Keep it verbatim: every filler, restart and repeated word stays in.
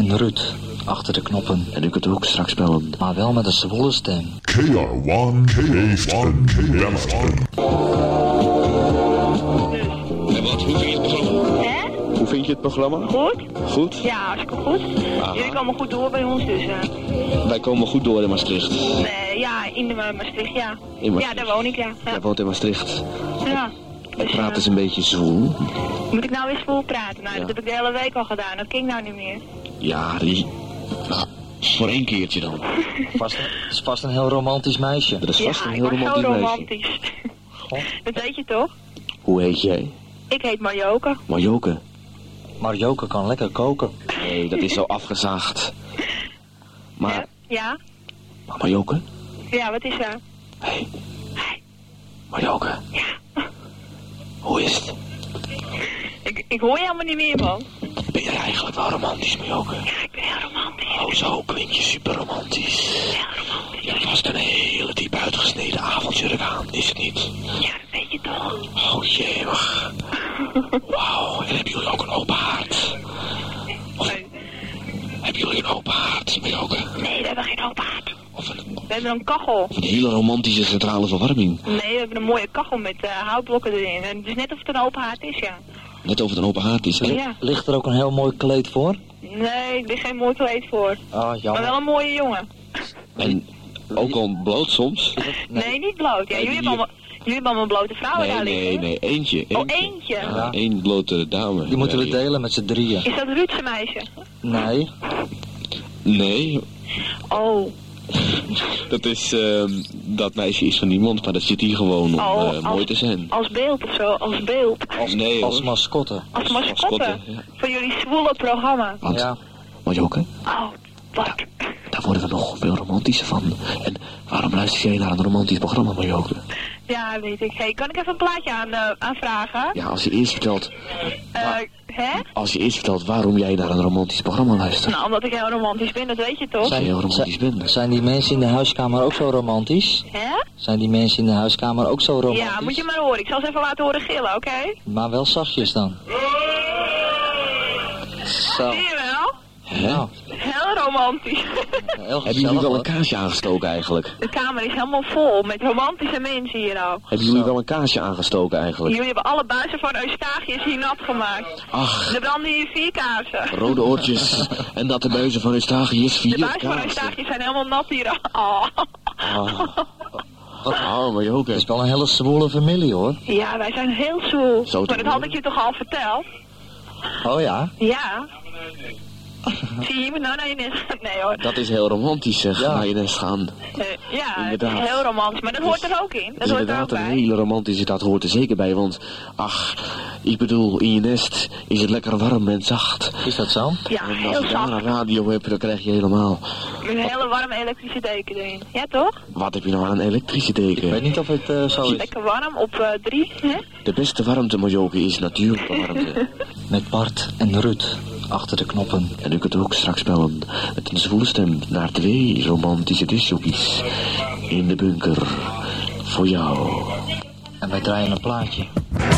en Ruud achter de knoppen. En u kunt ook straks bellen. Maar wel met een zwoele stem. K R one heeft een bellen. En wat, hoe vind je het programma? Hè? Hoe vind je het programma? Goed? Goed? Ja, hartstikke goed. Aha. Jullie komen goed door bij ons dus. Uh. Wij komen goed door in Maastricht. Nee, ja, in de uh, Maastricht, ja. In Maastricht. Ja, daar woon ik, ja. Ja. Jij woont in Maastricht. Ja. En Dus, praat uh, eens een beetje zwoel. Moet ik nou weer vol praten? Nou, Ja. dat heb ik de hele week al gedaan. Dat ging nou niet meer. Ja, die... Nou, voor één keertje dan. Vast, het is vast een heel romantisch meisje. Dat is vast ja, een ik heel was zo romantisch meisje. romantisch. God. Dat weet je toch? Hoe heet jij? Ik heet Marjoke. Marjoke. Maar Joke kan lekker koken. Nee, dat is zo afgezaagd. Maar, Ja? Ja? maar Marjoke? Ja, wat is er? Hé. Hey. Marjoke. Ja. Hoe is het? Ik, ik hoor je helemaal niet meer, man. Ben je eigenlijk wel romantisch, Marjoke? Ja, ik ben heel romantisch. Oh, zo klink je super romantisch. Heel romantisch. Je hebt vast een hele diep uitgesneden avondjurk aan, is het niet? Ja, dat weet je toch? Oh jee, wacht. Wauw, en hebben jullie ook een open haard? Of Nee. hebben jullie een open haard, Marjoke? Nee, we hebben geen open haard. Of een, We hebben een kachel. of een hele romantische centrale verwarming? Nee, we hebben een mooie kachel met uh, houtblokken erin. En het is net of het een open haard is, ja. Net of het een open haard is, hè? Ja. Ligt er ook een heel mooi kleed voor? Nee, er ligt geen mooi kleed voor. Ah, Maar jammer. wel een mooie jongen. En ook al bloot soms? Nee, niet bloot. Ja, Nee, jullie, die- hebben allemaal, jullie hebben allemaal blote vrouwen Nee, daar nee, liggen. nee, eentje. Oh, eentje. eentje. Ja, Ja. één blote dame. Die moeten we Nee. delen met z'n drieën. Is dat Ruudse meisje? Nee. Nee, Oh. dat is, ehm, dat meisje is van niemand, maar dat zit hier gewoon om Oh, eh, als- mooi te zijn. Als beeld of zo, als beeld. Nee Als hoor. mascotte. Als Als mascotte. mascotte, ja. Voor jullie zwoele programma. Want, Ja. Marjoke, Oh, wat? daar worden we nog veel romantischer van. En waarom luister jij naar een romantisch programma, Marjoke? Ja, weet ik. Hey, kan ik even een plaatje aan, uh, aanvragen? Ja, als je eerst vertelt, Eh, hè? als je eerst vertelt waarom jij naar een romantisch programma luistert. Nou, omdat ik heel romantisch ben, dat weet je toch? Als je heel romantisch bent. Zijn die mensen in de huiskamer ook zo romantisch? Hè? Zijn die mensen in de huiskamer ook zo romantisch? Ja, moet je maar horen. Ik zal ze even laten horen gillen, oké? Maar wel zachtjes dan. Zo. Zie je wel? Hè? Nou, Heel romantisch. heel Hebben gezellig, jullie wel hoor. een kaarsje aangestoken eigenlijk? De kamer is helemaal vol met romantische mensen hier nou. Hebben jullie Zo. wel een kaarsje aangestoken eigenlijk? Jullie hebben alle buizen van Eustachius hier nat gemaakt. Ach, Er branden hier vier kaarsen. rode oortjes en dat de buizen van Eustachius De vier buizen van kaarsen. Eustachius zijn helemaal nat hier. Oh. Ah. Oh, Marjoke. Het is wel een hele zwoele familie, hoor. Ja, wij zijn heel zoel. Zo te Maar dat had horen. ik je toch al verteld? Oh ja? Ja. Zie je iemand nou naar je nest? Nee hoor. Dat is heel romantisch, zeg, Ja. naar je nest gaan. Eh, ja, het is Inderdaad. heel romantisch. Maar dat hoort er ook in. Dat is hoort er ook inderdaad een bij. hele romantische, dat hoort er zeker bij, want ach, ik bedoel, in je nest is het lekker warm en zacht. Is dat zo? Ja, En als heel je daar een zacht. radio hebt, dan krijg je helemaal, Met een hele warme elektrische deken erin. Ja toch? wat heb je nou aan een elektrische Ik weet deken? niet of het eh, zo is. Lekker warm op eh, drie. Hè? De beste warmte, Marjoke, is natuurlijke warmte. Met Bart en Ruud achter de knoppen. En u kunt ook straks bellen met een zwoele stem naar twee romantische discjockeys in de bunker voor jou. En wij draaien een plaatje.